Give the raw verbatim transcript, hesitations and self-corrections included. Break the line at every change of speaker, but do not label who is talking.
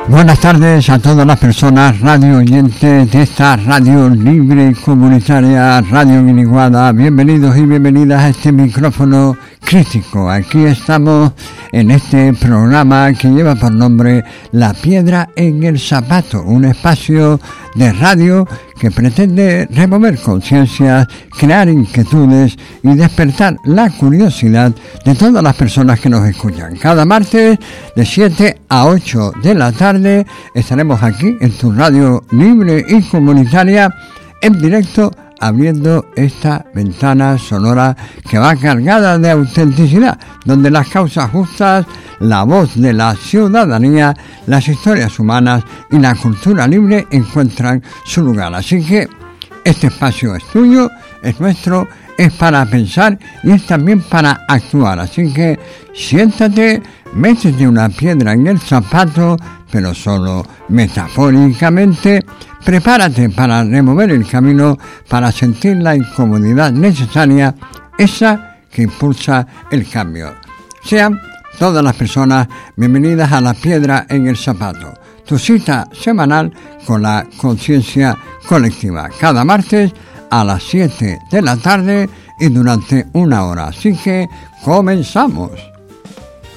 Buenas tardes a todas las personas radio oyentes de esta radio libre y comunitaria, Radio Guiniguada. Bienvenidos y bienvenidas a este micrófono crítico. Aquí estamos en este programa que lleva por nombre La Piedra en el Zapato, un espacio de radio que pretende remover conciencias, crear inquietudes y despertar la curiosidad de todas las personas que nos escuchan. Cada martes de siete a ocho de la tarde estaremos aquí en tu radio libre y comunitaria en directo, abriendo esta ventana sonora que va cargada de autenticidad, donde las causas justas, la voz de la ciudadanía, las historias humanas y la cultura libre encuentran su lugar. Así que este espacio es tuyo, es nuestro, es para pensar y es también para actuar. Así que siéntate, métete una piedra en el zapato, pero solo metafóricamente. Prepárate para remover el camino, para sentir la incomodidad necesaria, esa que impulsa el cambio. Sean todas las personas bienvenidas a La Piedra en el Zapato, tu cita semanal con la conciencia colectiva, cada martes a las siete de la tarde y durante una hora. Así que comenzamos.